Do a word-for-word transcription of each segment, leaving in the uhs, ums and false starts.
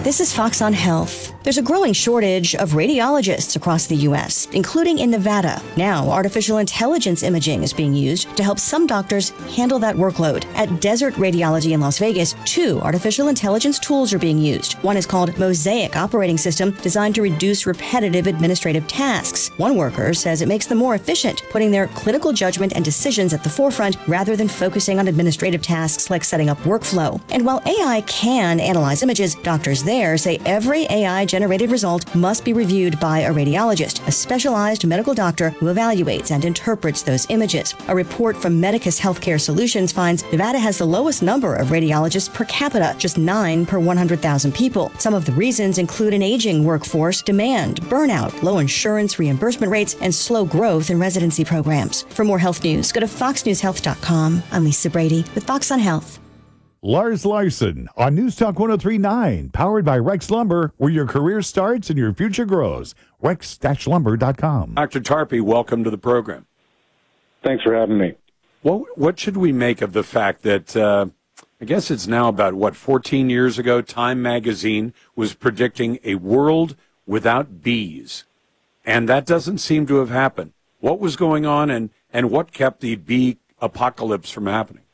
This is Fox on Health. There's a growing shortage of radiologists across the U S, including in Nevada. Now, artificial intelligence imaging is being used to help some doctors handle that workload. At Desert Radiology in Las Vegas, two artificial intelligence tools are being used. One is called Mosaic Operating System, designed to reduce repetitive administrative tasks. One worker says it makes them more efficient, putting their clinical judgment and decisions at the forefront rather than focusing on administrative tasks like setting up workflow. And while A I can analyze images, doctors there say every A I-generated result must be reviewed by a radiologist, a specialized medical doctor who evaluates and interprets those images. A report from Medicus Healthcare Solutions finds Nevada has the lowest number of radiologists per capita, just nine per one hundred thousand people. Some of the reasons include an aging workforce, demand, burnout, low insurance reimbursement rates, and slow growth in residency programs. For more health news, go to fox news health dot com. I'm Lisa Brady with Fox on Health. Lars Larson on News Talk one oh three point nine, powered by Rex Lumber, where your career starts and your future grows. rex dash lumber dot com. Doctor Tarpe, welcome to the program. Thanks for having me. What, what should we make of the fact that, uh, I guess it's now about, what, fourteen years ago, Time magazine was predicting a world without bees, and that doesn't seem to have happened. What was going on, and, and what kept the bee apocalypse from happening?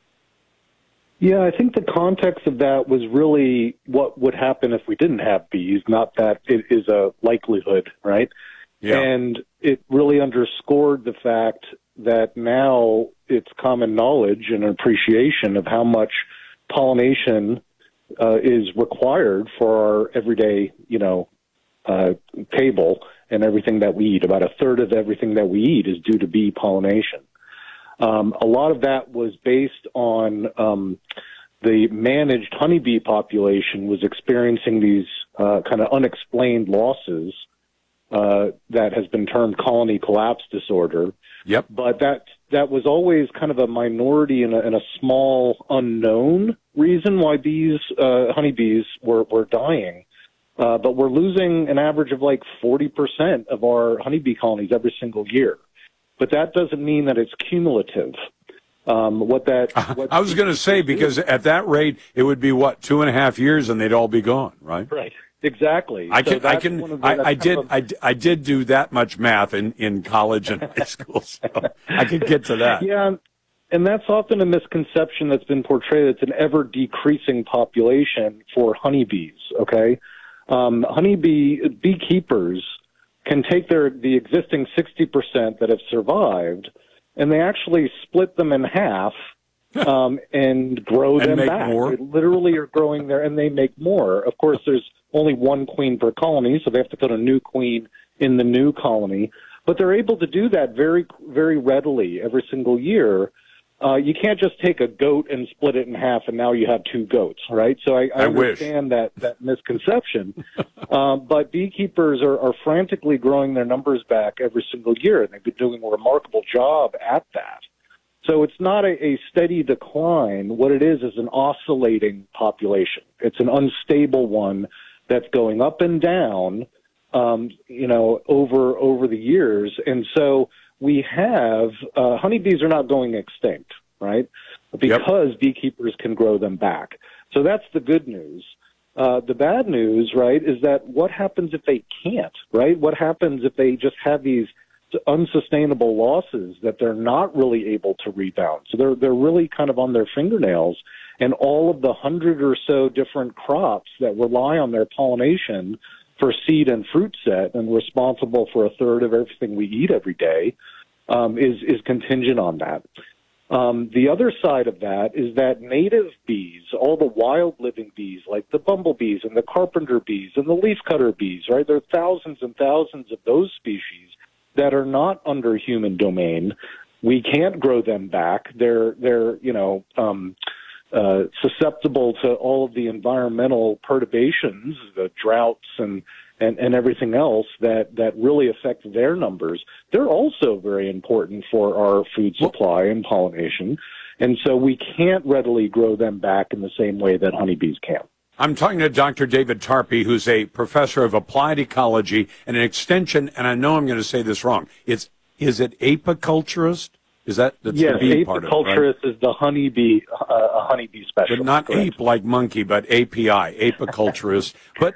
Yeah, I think the context of that was really what would happen if we didn't have bees, not that it is a likelihood, right? Yeah. And it really underscored the fact that now it's common knowledge and appreciation of how much pollination uh, is required for our everyday, you know, uh, table and everything that we eat. About a third of everything that we eat is due to bee pollination. Um, a lot of that was based on um, the managed honeybee population was experiencing these uh, kind of unexplained losses uh, that has been termed colony collapse disorder. Yep. But that that was always kind of a minority and a, and a small unknown reason why bees, uh, honeybees, were, were dying. Uh, but we're losing an average of like forty percent of our honeybee colonies every single year. But that doesn't mean that it's cumulative. Um, what that what I was going to say, because at that rate, it would be, what, two and a half years and they'd all be gone, right? Right. Exactly. I can, so I can, the, I, I did, of, I, I did do that much math in, in college and high school, so I could get to that. Yeah, and that's often a misconception that's been portrayed. It's an ever-decreasing population for honeybees, okay? Um, honeybee beekeepers can take their the existing sixty percent that have survived, and they actually split them in half um, and grow and them make back. More. They literally are growing there, and they make more. Of course, there's only one queen per colony, so they have to put a new queen in the new colony. But they're able to do that very, very readily every single year. Uh, you can't just take a goat and split it in half, and now you have two goats, right? So I, I, I understand that, that misconception. um, but beekeepers are, are frantically growing their numbers back every single year, and they've been doing a remarkable job at that. So it's not a, a steady decline. What it is is an oscillating population. It's an unstable one that's going up and down, um, you know, over over the years. And so we have uh, honeybees are not going extinct, right? Because yep. beekeepers can grow them back. So that's the good news. Uh, the bad news, right, is that what happens if they can't, right? What happens if they just have these unsustainable losses that they're not really able to rebound? So they're they're really kind of on their fingernails, and all of the hundred or so different crops that rely on their pollination for seed and fruit set and responsible for a third of everything we eat every day um, is, is contingent on that. Um, the other side of that is that native bees, all the wild living bees like the bumblebees and the carpenter bees and the leafcutter bees, right? There are thousands and thousands of those species that are not under human domain. We can't grow them back. They're, they're you know, um, Uh, susceptible to all of the environmental perturbations, the droughts and, and, and everything else that, that really affect their numbers. They're also very important for our food supply and pollination. And so we can't readily grow them back in the same way that honeybees can. I'm talking to Doctor David Tarpe, who's a professor of applied ecology and an extension, and I know I'm going to say this wrong. It's, is it apiculturist? Is that that's yes, the bee part of it, right? Apiculturist is the honeybee, uh, a honeybee specialist. But not correct. ape like monkey, but A P I, apiculturist. But